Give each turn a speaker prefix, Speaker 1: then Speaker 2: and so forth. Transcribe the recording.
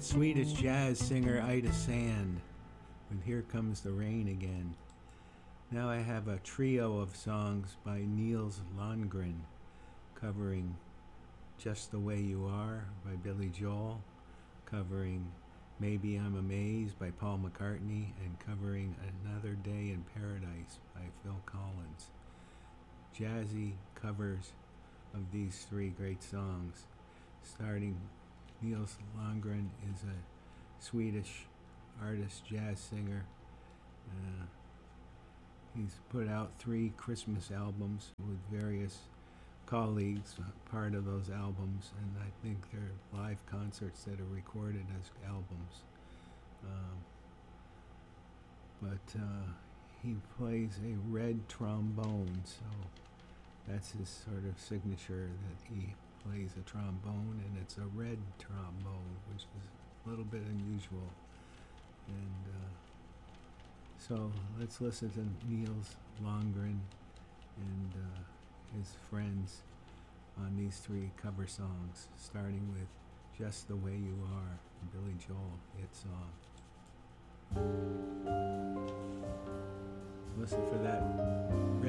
Speaker 1: Swedish jazz singer Ida Sand with Here Comes the Rain Again. Now I have a trio of songs by Niels Landgren covering Just the Way You Are by Billy Joel, covering Maybe I'm Amazed by Paul McCartney, and covering Another Day in Paradise by Phil Collins. Jazzy covers of these three great songs. Starting, Niels Landgren is a Swedish artist, jazz singer. He's put out 3 Christmas albums with various colleagues, part of those albums, and I think they're live concerts that are recorded as albums. But he plays a red trombone, so that's his sort of signature, that he plays a trombone, and it's a red trombone, which is a little bit unusual. And so let's listen to Niels Landgren and his friends on these 3 cover songs, starting with Just the Way You Are, a Billy Joel hit song. Listen for that